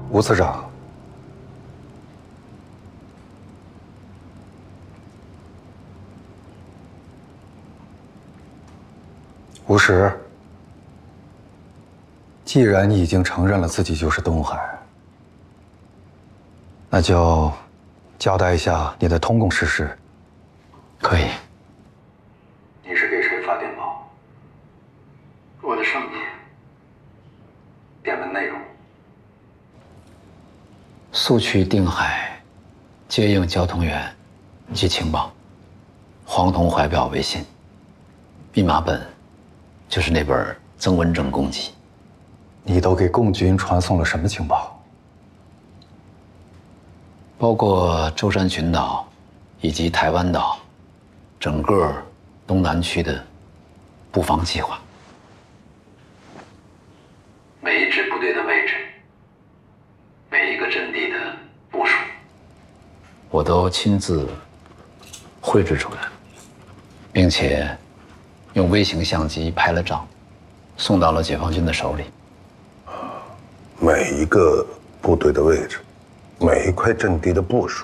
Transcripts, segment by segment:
吴次长，吴石，既然你已经承认了自己就是东海，那就交代一下你的通共事实。 可以。 你是给谁发电报？ 我的上级。 电文内容。 速去定海，接应交通员及情报。黄铜怀表为信，密码本就是那本曾文正公辑。 你都给共军传送了什么情报？ 包括舟山群岛以及台湾岛，整个东南区的布防计划，每一支部队的位置，每一个阵地的部署，我都亲自绘制出来，并且用微型相机拍了照，送到了解放军的手里。 每一个部队的位置，每一块阵地的部署。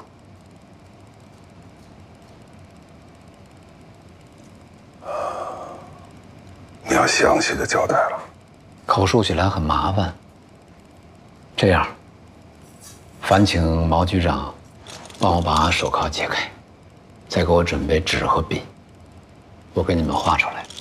你要详细的交代了。 口述起来很麻烦。这样，烦请毛局长帮我把手铐解开，再给我准备纸和笔，我给你们画出来。